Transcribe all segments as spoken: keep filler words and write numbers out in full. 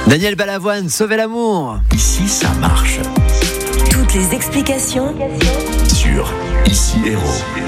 Daniel Balavoine, Sauver l'amour. Ici, ça marche. Toutes les explications Sur Ici Héros.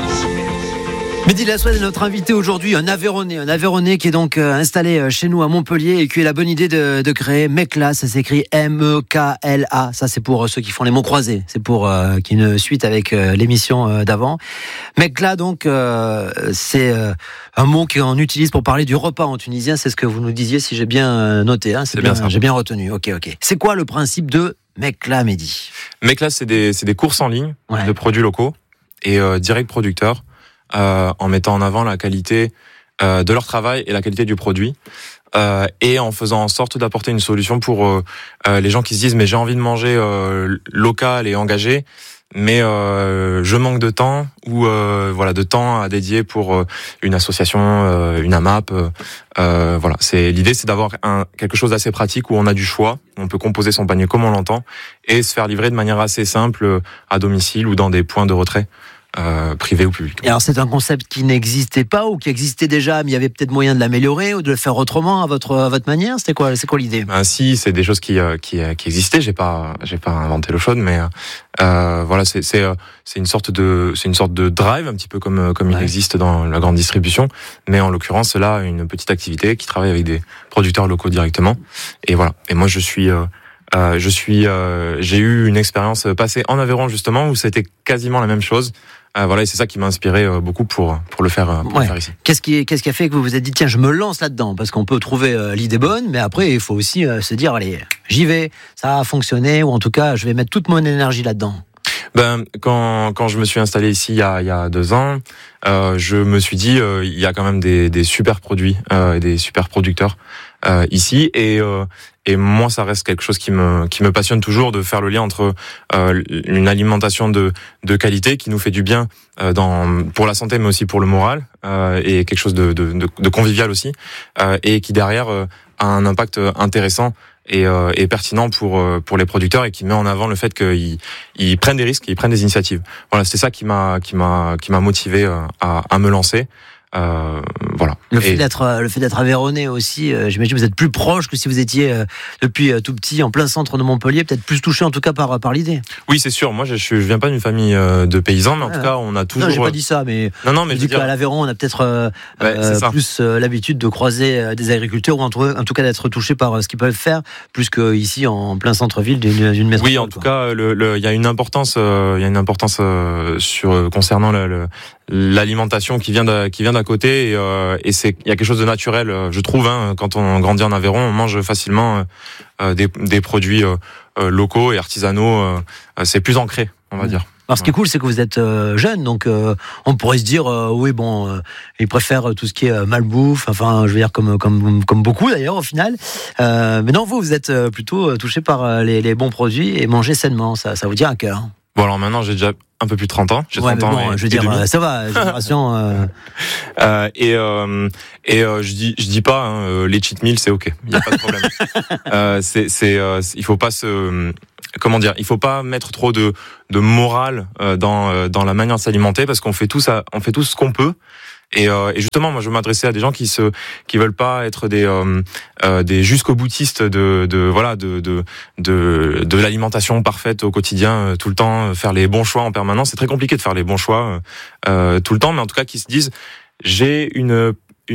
Mehdi Lassois est notre invité aujourd'hui, un Aveyronnais, un Aveyronnais qui est donc euh, installé chez nous à Montpellier et qui a la bonne idée de, de créer Mekla. Ça s'écrit M E K L A. Ça, c'est pour ceux qui font les mots croisés. C'est pour euh, qu'il y ait une suite avec euh, l'émission euh, d'avant. Mekla, donc, euh, c'est euh, un mot qu'on utilise pour parler du repas en tunisien. C'est ce que vous nous disiez, si j'ai bien noté. Hein. C'est, c'est bien, bien ça. J'ai bien retenu. Ok, ok. C'est quoi le principe de Mekla, Mehdi ? Mekla, c'est des, c'est des courses en ligne Ouais. de produits locaux et euh, direct producteurs. Euh, en mettant en avant la qualité euh, de leur travail et la qualité du produit, euh, et en faisant en sorte d'apporter une solution pour euh, euh, les gens qui se disent mais j'ai envie de manger euh, local et engagé, mais euh, je manque de temps ou euh, voilà de temps à dédier pour euh, une association, euh, une AMAP. Euh, euh, voilà, c'est l'idée, c'est d'avoir un, quelque chose d'assez pratique où on a du choix, on peut composer son panier comme on l'entend et se faire livrer de manière assez simple euh, à domicile ou dans des points de retrait. Euh, privé ou public. Et alors c'est un concept qui n'existait pas ou qui existait déjà, mais il y avait peut-être moyen de l'améliorer ou de le faire autrement à votre à votre manière. C'était quoi, c'est quoi l'idée ? Ben si, c'est des choses qui euh, qui, euh, qui existaient. J'ai pas j'ai pas inventé l'eau chaude, mais euh, voilà, c'est c'est euh, c'est une sorte de c'est une sorte de drive un petit peu comme comme ouais. il existe dans la grande distribution, mais en l'occurrence là une petite activité qui travaille avec des producteurs locaux directement. Et voilà. Et moi je suis euh, euh, je suis euh, j'ai eu une expérience passée en Aveyron justement où c'était quasiment la même chose. Euh, voilà, et c'est ça qui m'a inspiré euh, beaucoup pour pour le faire pour ouais. le faire ici. Qu'est-ce qui qu'est-ce qui a fait que vous vous êtes dit tiens, je me lance là-dedans, parce qu'on peut trouver euh, l'idée bonne, mais après il faut aussi euh, se dire allez, j'y vais, ça a fonctionné, ou en tout cas je vais mettre toute mon énergie là-dedans. Ben quand quand je me suis installé ici il y a il y a deux ans, euh, je me suis dit euh, il y a quand même des des super produits euh, et des super producteurs euh, ici, et euh, et moi ça reste quelque chose qui me qui me passionne toujours, de faire le lien entre euh, une alimentation de de qualité qui nous fait du bien euh, dans pour la santé mais aussi pour le moral, euh, et quelque chose de de de, de convivial aussi, euh, et qui derrière euh, a un impact intéressant et, euh, et pertinent pour pour les producteurs, et qui met en avant le fait qu'ils ils prennent des risques, ils prennent des initiatives. Voilà, c'est ça qui m'a qui m'a qui m'a motivé à à me lancer. Euh, voilà. Le fait et... d'être le fait d'être Aveyronnais aussi, euh, j'imagine que vous êtes plus proche que si vous étiez euh, depuis euh, tout petit en plein centre de Montpellier, peut-être plus touché en tout cas par par l'idée. Oui, c'est sûr. Moi, je, je viens pas d'une famille euh, de paysans, mais en ouais, tout cas, on a toujours. Non, j'ai pas dit ça, mais. Non, non, mais je je dis dire... qu'à l'Aveyron, on a peut-être euh, ouais, euh, plus euh, l'habitude de croiser euh, des agriculteurs, ou en tout, en tout cas d'être touché par euh, ce qu'ils peuvent faire, plus qu'ici en plein centre-ville d'une, d'une métropole. Oui, en tout cas, le, le, il y a une importance, euh, il y a une importance euh, sur euh, concernant le, le, l'alimentation qui vient de, qui vient d'à côté, et, euh, et c'est, il y a quelque chose de naturel, je trouve. Hein, quand on grandit en Aveyron, on mange facilement euh, des, des produits euh, locaux et artisanaux. Euh, c'est plus ancré, on va mmh. dire. Alors, ce qui est cool, c'est que vous êtes euh, jeune, donc euh, on pourrait se dire, euh, oui, bon, euh, ils préfèrent tout ce qui est euh, malbouffe, enfin, je veux dire, comme comme comme beaucoup d'ailleurs au final. Euh, mais non, vous, vous êtes plutôt touché par les, les bons produits et manger sainement, ça, ça vous tient à cœur. Bon, alors maintenant, j'ai déjà un peu plus de trente ans. J'ai ouais, trente bon, ans. Et, je veux dire, euh, ça va, génération. Euh... euh, et euh, et euh, je dis, je dis pas, hein, les cheat meals, c'est ok, il y a pas de problème. euh, c'est, c'est, euh, il faut pas se, comment dire, il faut pas mettre trop de de morale euh, dans euh, dans la manière de s'alimenter, parce qu'on fait tout ça, on fait tout ce qu'on peut. Et, euh, et justement, moi, je veux m'adresser à des gens qui se, qui veulent pas être des, euh, euh, des jusqu'au boutistes de, de, voilà, de, de, de, de l'alimentation parfaite au quotidien, euh, tout le temps, faire les bons choix en permanence. C'est très compliqué de faire les bons choix euh, tout le temps, mais en tout cas, qui se disent, j'ai une,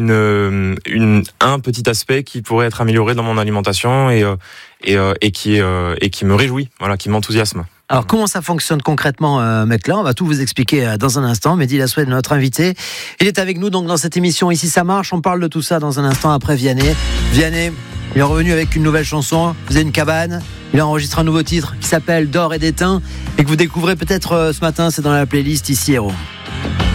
une, une, un petit aspect qui pourrait être amélioré dans mon alimentation, et, et, et qui, et qui me réjouit, voilà, qui m'enthousiasme. Alors, comment ça fonctionne concrètement, euh, Mekla ? On va tout vous expliquer euh, dans un instant. Mehdi Lassois est notre invité. Il est avec nous donc dans cette émission Ici ça marche. On parle de tout ça dans un instant après Vianney. Vianney, il est revenu avec une nouvelle chanson. Vous avez une cabane. Il a enregistré un nouveau titre qui s'appelle D'or et d'étain, et que vous découvrez peut-être euh, ce matin. C'est dans la playlist Ici Héros.